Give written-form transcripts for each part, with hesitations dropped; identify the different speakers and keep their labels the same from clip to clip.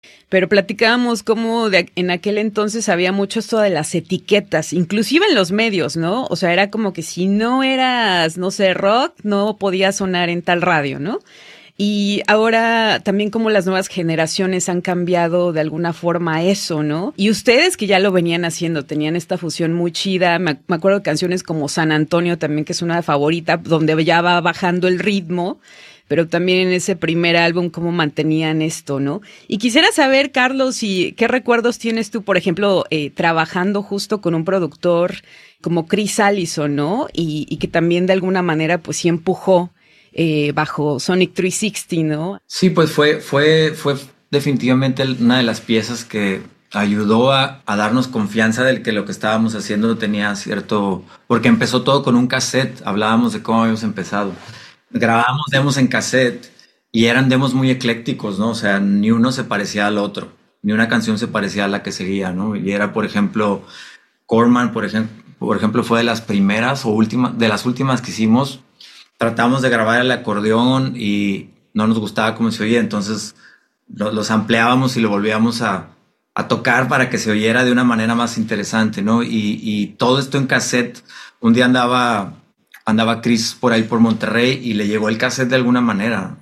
Speaker 1: Pero platicábamos cómo en aquel entonces había mucho esto de las etiquetas, inclusive en los medios, ¿no? O sea, era como que si no eras, no sé, rock, no podías sonar en tal radio, ¿no? Y ahora también como las nuevas generaciones han cambiado de alguna forma eso, ¿no? Y ustedes que ya lo venían haciendo, tenían esta fusión muy chida. Me acuerdo de canciones como San Antonio también, que es una favorita, donde ya va bajando el ritmo, pero también en ese primer álbum cómo mantenían esto, ¿no? Y quisiera saber, Carlos, qué recuerdos tienes tú, por ejemplo, trabajando justo con un productor como Chris Allison, ¿no? Y que también de alguna manera pues sí empujó bajo Sonic 360, ¿no?
Speaker 2: Sí, pues fue definitivamente una de las piezas que ayudó a darnos confianza de que lo que estábamos haciendo tenía cierto... Porque empezó todo con un cassette, hablábamos de cómo habíamos empezado. Grabábamos demos en cassette y eran demos muy eclécticos, ¿no? O sea, ni uno se parecía al otro, ni una canción se parecía a la que seguía, ¿no? Y era, por ejemplo, Corman, por ejemplo, fue de las primeras de las últimas que hicimos. Tratamos de grabar el acordeón y no nos gustaba cómo se oía, entonces los ampliábamos y lo volvíamos a tocar para que se oyera de una manera más interesante, ¿no? Y todo esto en cassette. Un día andaba Chris por ahí por Monterrey y le llegó el cassette de alguna manera,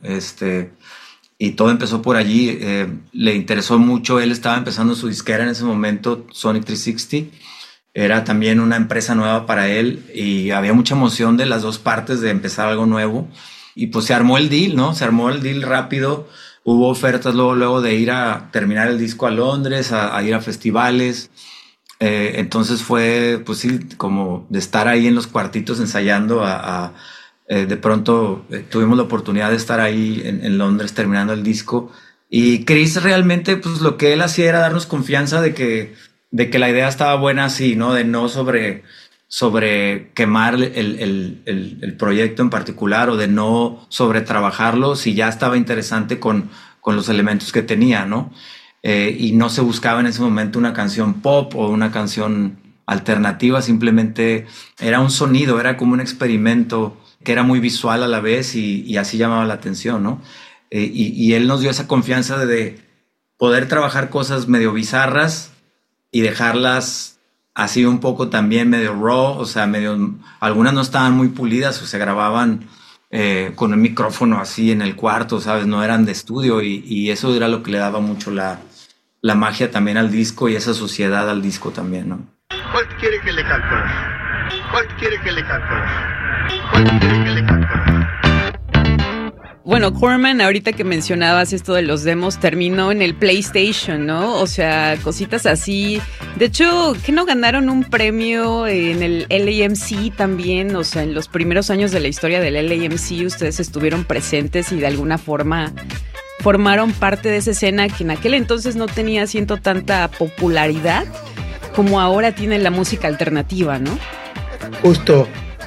Speaker 2: y todo empezó por allí. Le interesó mucho, él estaba empezando su disquera en ese momento, Sonic 360. Era también una empresa nueva para él y había mucha emoción de las dos partes de empezar algo nuevo. Y pues se armó el deal, ¿no? Se armó el deal rápido. Hubo ofertas luego de ir a terminar el disco a Londres, a ir a festivales. Entonces fue, pues sí, como de estar ahí en los cuartitos ensayando de pronto tuvimos la oportunidad de estar ahí en Londres terminando el disco. Y Chris realmente, pues lo que él hacía era darnos confianza de que la idea estaba buena así, ¿no? De no sobre quemar el proyecto en particular o de no sobre trabajarlo si ya estaba interesante con los elementos que tenía, ¿no? Y no se buscaba en ese momento una canción pop o una canción alternativa, simplemente era un sonido, era como un experimento que era muy visual a la vez y así llamaba la atención, ¿no? Y él nos dio esa confianza de poder trabajar cosas medio bizarras y dejarlas así un poco también medio raw, o sea, algunas no estaban muy pulidas o se grababan con un micrófono así en el cuarto, ¿sabes? No eran de estudio y eso era lo que le daba mucho la magia también al disco y esa suciedad al disco también, ¿no?
Speaker 3: ¿Cuál quiere que le cantemos? ¿Cuál quiere que le cantemos? ¿Cuál quiere que le cantemos?
Speaker 1: Bueno, Corman, ahorita que mencionabas esto de los demos, terminó en el PlayStation, ¿no? O sea, cositas así. De hecho, ¿qué no ganaron un premio en el LAMC también? O sea, en los primeros años de la historia del LAMC ustedes estuvieron presentes y de alguna forma formaron parte de esa escena que en aquel entonces no tenía tanta popularidad como ahora tiene la música alternativa, ¿no?
Speaker 4: Justo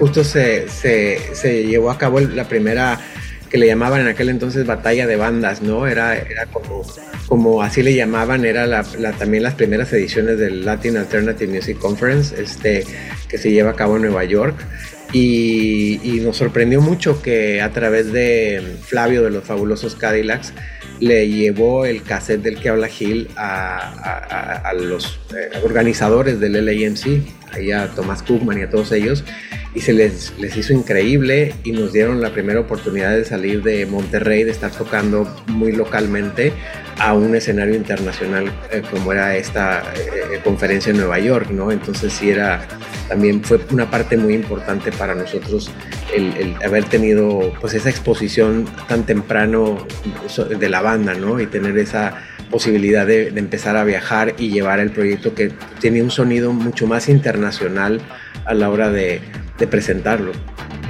Speaker 4: se llevó a cabo la primera, que le llamaban en aquel entonces batalla de bandas, ¿no? Era como así le llamaban, era también las primeras ediciones del Latin Alternative Music Conference, que se lleva a cabo en Nueva York. Y nos sorprendió mucho que a través de Flavio de los Fabulosos Cadillacs le llevó el cassette del que habla Gil a los organizadores del LAMC, ahí a Tomás Cookman y a todos ellos, y se les hizo increíble y nos dieron la primera oportunidad de salir de Monterrey, de estar tocando muy localmente a un escenario internacional como era esta conferencia en Nueva York, ¿no? Entonces sí también fue una parte muy importante para nosotros el haber tenido pues esa exposición tan temprano de la banda, ¿no? Y tener esa posibilidad de empezar a viajar y llevar el proyecto que tiene un sonido mucho más internacional a la hora de presentarlo.